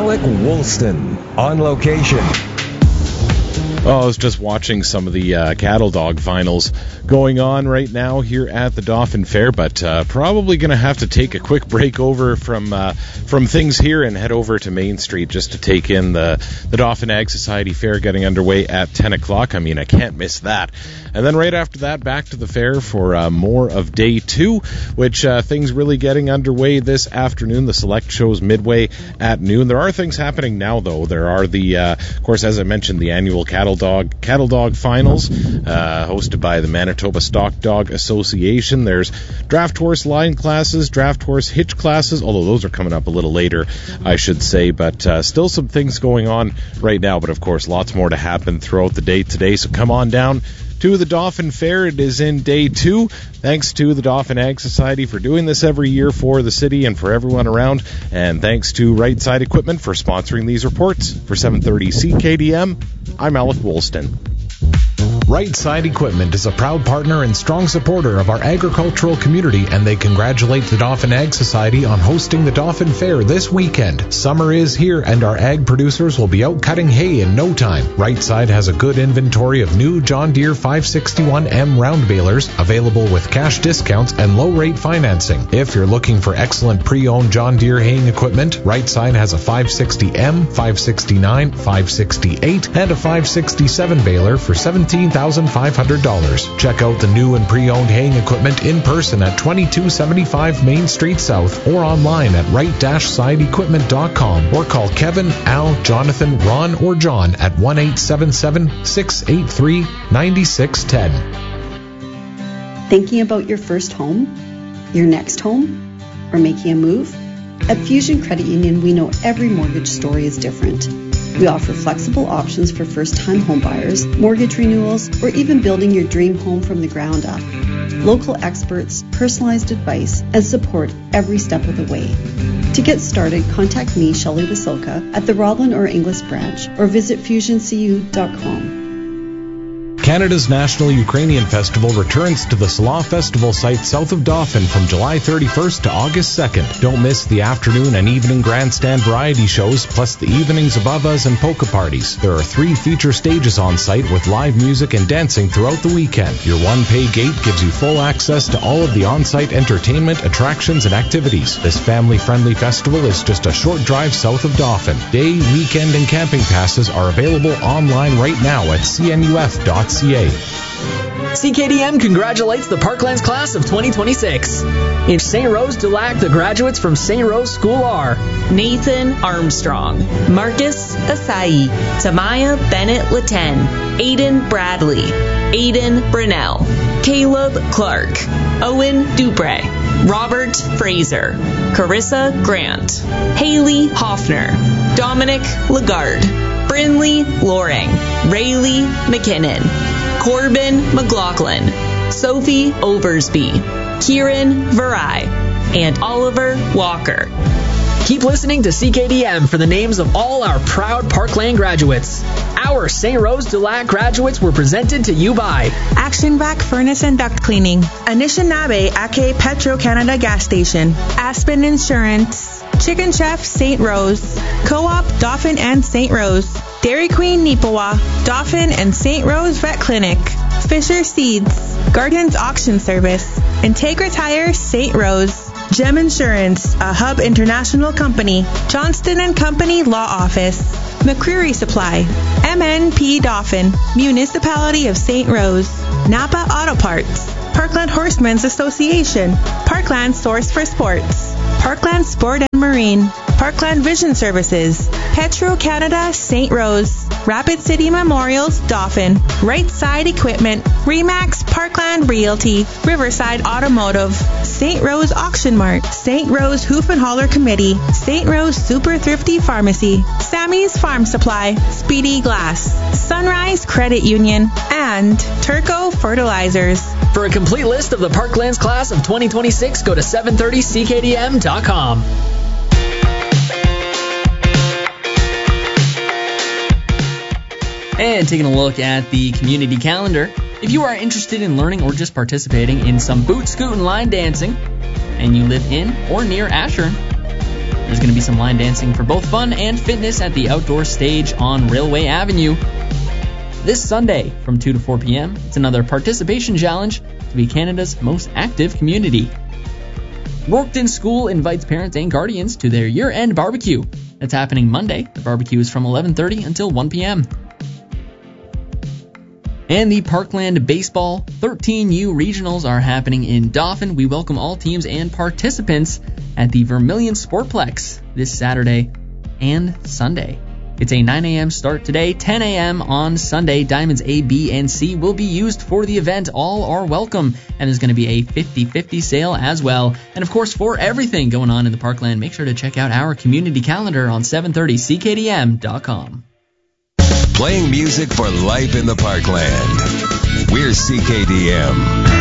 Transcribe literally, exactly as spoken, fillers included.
Alec Woolston on location. Oh, I was just watching some of the uh, cattle dog finals going on right now here at the Dauphin Fair, but uh, probably going to have to take a quick break over from uh, from things here and head over to Main Street just to take in the, the Dauphin Ag Society Fair getting underway at ten o'clock. I mean, I can't miss that. And then right after that, back to the fair for uh, more of day two, which uh, things really getting underway this afternoon. The select shows midway at noon. There are things happening now, though. There are the, uh, of course, as I mentioned, the annual cattle dog cattle dog finals uh, hosted by the Manitoba Stock Dog Association. There's draft horse line classes, draft horse hitch classes, although those are coming up a little later, I should say, but uh, still some things going on right now. But of course, lots more to happen throughout the day today, so come on down to the Dauphin Fair. It is in day two. Thanks to the Dauphin Ag Society for doing this every year for the city and for everyone around. And thanks to Right Side Equipment for sponsoring these reports. For seven thirty C K D M, I'm Alec Woolston. Right Side Equipment is a proud partner and strong supporter of our agricultural community, and they congratulate the Dauphin Ag Society on hosting the Dauphin Fair this weekend. Summer is here, and our ag producers will be out cutting hay in no time. Right Side has a good inventory of new John Deere five sixty-one M round balers available with cash discounts and low-rate financing. If you're looking for excellent pre-owned John Deere haying equipment, Right Side has a five sixty M, five sixty-nine, five sixty-eight, and a five sixty-seven baler for seventeen thousand five hundred dollars. Check out the new and pre-owned haying equipment in person at twenty-two seventy-five Main Street South or online at right side equipment dot com or call Kevin, Al, Jonathan, Ron, or John at one eight seven seven, six eight three, nine six one zero. Thinking about your first home, your next home, or making a move? At Fusion Credit Union, we know every mortgage story is different. We offer flexible options for first-time homebuyers, mortgage renewals, or even building your dream home from the ground up. Local experts, personalized advice, and support every step of the way. To get started, contact me, Shelley Vasilka, at the Roblin or Inglis branch, or visit fusion c u dot com. Canada's National Ukrainian Festival returns to the Salah Festival site south of Dauphin from July thirty-first to August second. Don't miss the afternoon and evening grandstand variety shows, plus the evenings above us and polka parties. There are three feature stages on site with live music and dancing throughout the weekend. Your one-pay gate gives you full access to all of the on-site entertainment, attractions, and activities. This family-friendly festival is just a short drive south of Dauphin. Day, weekend, and camping passes are available online right now at c n u f dot c a. C K D M congratulates the Parklands class of twenty twenty-six. In Saint Rose du Lac, the graduates from Saint Rose School are Nathan Armstrong, Marcus Asai, Tamaya Bennett-Laten, Aiden Bradley, Aiden Brunel, Caleb Clark, Owen Dupre, Robert Fraser, Carissa Grant, Haley Hoffner, Dominic Lagarde, Brinley Loring, Rayleigh McKinnon, Corbin McLaughlin, Sophie Oversby, Kieran Varai, and Oliver Walker. Keep listening to C K D M for the names of all our proud Parkland graduates. Our Saint Rose du Lac graduates were presented to you by Action Vac Furnace and Duct Cleaning, Anishinaabe Ake Petro Canada Gas Station, Aspen Insurance, Chicken Chef Saint Rose, Co-op Dauphin and Saint Rose, Dairy Queen Nipawa, Dauphin and Saint Rose Vet Clinic, Fisher Seeds, Gardens Auction Service, Integra Tire Saint Rose, Gem Insurance, a Hub International Company, Johnston and Company Law Office, McCreary Supply, M N P Dauphin, Municipality of Saint Rose, Napa Auto Parts, Parkland Horsemen's Association, Parkland Source for Sports, Parkland Sport and Marine, Parkland Vision Services, Petro Canada Saint Rose, Rapid City Memorials Dauphin, Right Side Equipment, Remax Parkland Realty, Riverside Automotive, Saint Rose Auction Mart, Saint Rose Hoof and Holler Committee, Saint Rose Super Thrifty Pharmacy, Sammy's Farm Supply, Speedy Glass, Sunrise Credit Union, and Turco Fertilizers. For a complete list of the Parklands class of twenty twenty-six, go to seven thirty c k d m dot com. And taking a look at the community calendar, if you are interested in learning or just participating in some boot, scoot, and line dancing, and you live in or near Ashern, There's going to be some line dancing for both fun and fitness at the outdoor stage on Railway Avenue. This Sunday from two to four p.m., it's another participation challenge to be Canada's most active community. Rourketon School invites parents and guardians to their year-end barbecue. That's happening Monday. The barbecue is from eleven thirty until one p.m. And the Parkland Baseball thirteen U Regionals are happening in Dauphin. We welcome all teams and participants at the Vermilion Sportplex this Saturday and Sunday. It's a nine a.m. start today, ten a.m. on Sunday. Diamonds A, B, and C will be used for the event. All are welcome, and there's going to be a fifty-fifty sale as well. And of course, for everything going on in the Parkland, make sure to check out our community calendar on seven thirty C K D M dot com. Playing music for life in the Parkland. We're C K D M.